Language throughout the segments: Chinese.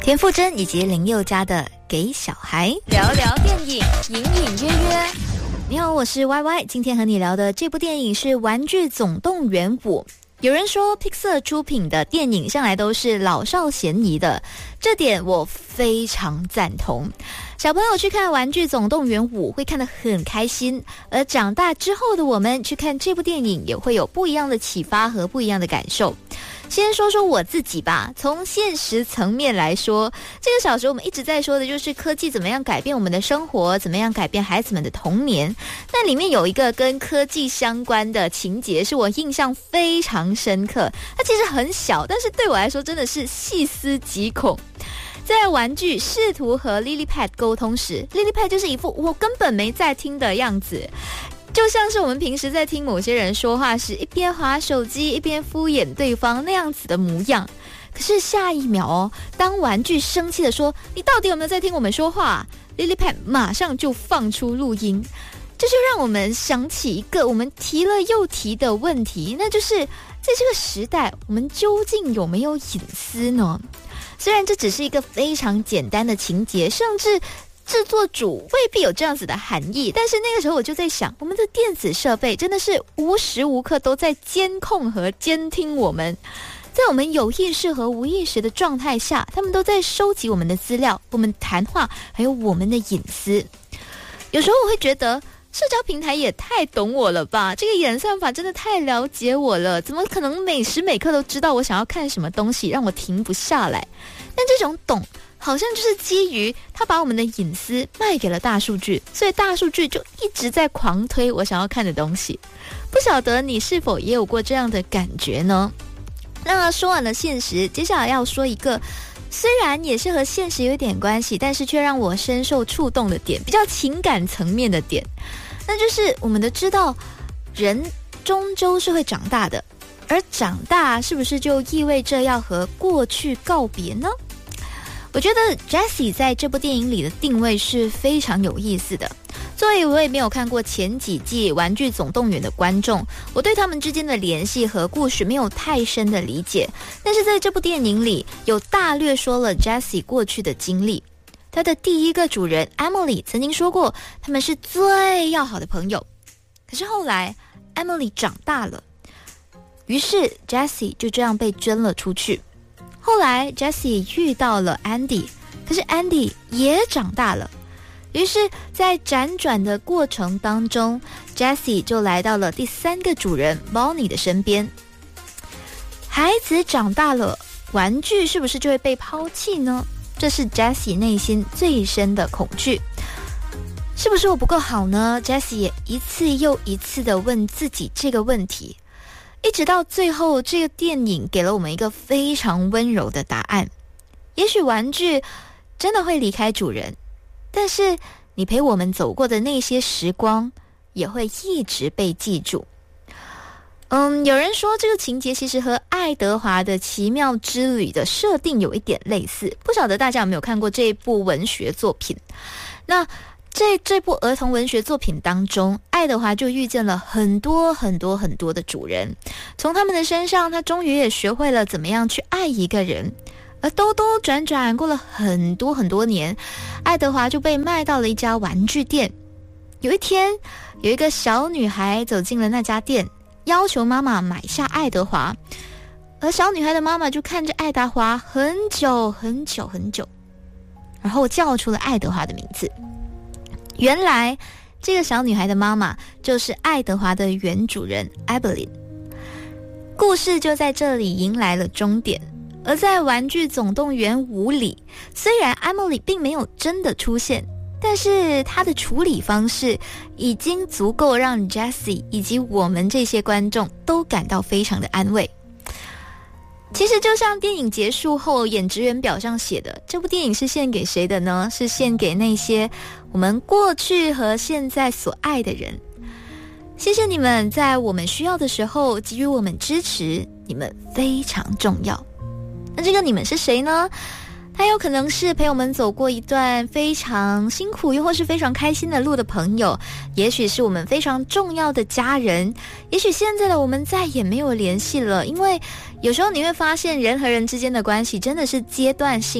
田馥甄以及林宥嘉的《给小孩》，聊聊电影，隐隐约约。你好，我是 YY， 今天和你聊的这部电影是《玩具总动员5》。有人说 Pixar 出品的电影向来都是老少咸宜的，这点我非常赞同。小朋友去看《玩具总动员5》会看得很开心，而长大之后的我们去看这部电影也会有不一样的启发和不一样的感受。先说说我自己吧，从现实层面来说，这个小时我们一直在说的就是科技怎么样改变我们的生活，怎么样改变孩子们的童年。那里面有一个跟科技相关的情节是我印象非常深刻，它其实很小，但是对我来说真的是细思极恐。在玩具试图和 Lilypad 沟通时， Lilypad 就是一副我根本没在听的样子，就像是我们平时在听某些人说话时，一边滑手机一边敷衍对方那样子的模样。可是下一秒当玩具生气的说你到底有没有在听我们说话， Lilypad 马上就放出录音。这就让我们想起一个我们提了又提的问题，那就是在这个时代我们究竟有没有隐私呢？虽然这只是一个非常简单的情节，甚至制作组未必有这样子的含义，但是那个时候我就在想，我们的电子设备真的是无时无刻都在监控和监听我们，在我们有意识和无意识的状态下，他们都在收集我们的资料，我们谈话，还有我们的隐私。有时候我会觉得社交平台也太懂我了吧，这个演算法真的太了解我了，怎么可能每时每刻都知道我想要看什么东西，让我停不下来。但这种懂好像就是基于他把我们的隐私卖给了大数据，所以大数据就一直在狂推我想要看的东西。不晓得你是否也有过这样的感觉呢？那说完了现实，接下来要说一个虽然也是和现实有点关系，但是却让我深受触动的点，比较情感层面的点，那就是我们都知道人终究是会长大的，而长大是不是就意味着要和过去告别呢？我觉得 Jessie 在这部电影里的定位是非常有意思的。作为我也没有看过前几季《玩具总动员》的观众，我对他们之间的联系和故事没有太深的理解，但是在这部电影里有大略说了 Jessie 过去的经历。他的第一个主人 Emily 曾经说过他们是最要好的朋友，可是后来 Emily 长大了，于是 Jessie 就这样被捐了出去。后来 Jessie 遇到了 Andy， 可是 Andy 也长大了，于是在辗转的过程当中， Jessie 就来到了第三个主人 Bonnie 的身边。孩子长大了，玩具是不是就会被抛弃呢？这是 Jessie 内心最深的恐惧。是不是我不够好呢？ Jessie 也一次又一次地问自己这个问题，一直到最后这个电影给了我们一个非常温柔的答案。也许玩具真的会离开主人，但是你陪我们走过的那些时光也会一直被记住。有人说这个情节其实和爱德华的奇妙之旅的设定有一点类似，不晓得大家有没有看过这一部文学作品。那这部儿童文学作品当中，爱德华就遇见了很多很多很多的主人，从他们的身上他终于也学会了怎么样去爱一个人。而兜兜转转过了很多很多年，爱德华就被卖到了一家玩具店。有一天，有一个小女孩走进了那家店，要求妈妈买下爱德华，而小女孩的妈妈就看着爱德华很久很久很久，然后叫出了爱德华的名字。原来这个小女孩的妈妈就是爱德华的原主人 Evelyn。 故事就在这里迎来了终点。而在《玩具总动员5》里，虽然 Emily 并没有真的出现，但是她的处理方式已经足够让 Jessie 以及我们这些观众都感到非常的安慰。其实就像电影结束后演职员表上写的，这部电影是献给谁的呢？是献给那些我们过去和现在所爱的人。谢谢你们在我们需要的时候给予我们支持，你们非常重要。那这个你们是谁呢？他有可能是陪我们走过一段非常辛苦又或是非常开心的路的朋友，也许是我们非常重要的家人，也许现在的我们再也没有联系了，因为有时候你会发现人和人之间的关系真的是阶段性的，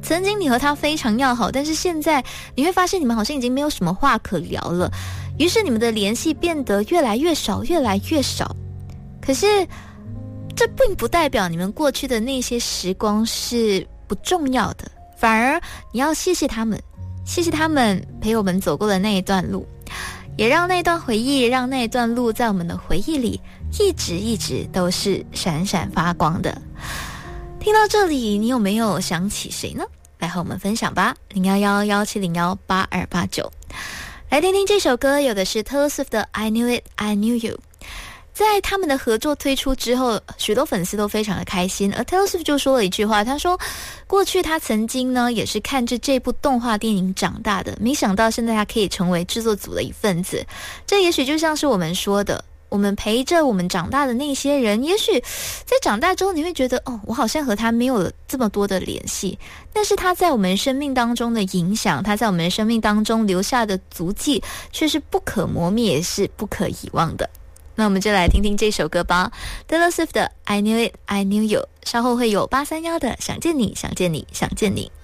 曾经你和他非常要好，但是现在你会发现你们好像已经没有什么话可聊了，于是你们的联系变得越来越少，越来越少。可是这并不代表你们过去的那些时光是不重要的，反而你要谢谢他们，谢谢他们陪我们走过的那一段路，也让那段回忆，让那段路在我们的回忆里一直都是闪闪发光的。听到这里，你有没有想起谁呢？来和我们分享吧，011-1701-8289。来听听这首歌，有的是 Taylor Swift 的 I Knew It, I Knew You。在他们的合作推出之后，许多粉丝都非常的开心，而 Taylor Swift 就说了一句话，他说过去他曾经呢也是看着这部动画电影长大的，没想到现在他可以成为制作组的一份子。这也许就像是我们说的，我们陪着我们长大的那些人，也许在长大之后你会觉得，我好像和他没有了这么多的联系，但是他在我们生命当中的影响，他在我们生命当中留下的足迹却是不可磨灭，也是不可遗忘的。那我们就来听听这首歌吧， Taylor Swift 的 I Knew It, I Knew You。 稍后会有831的想见你想见你想见你。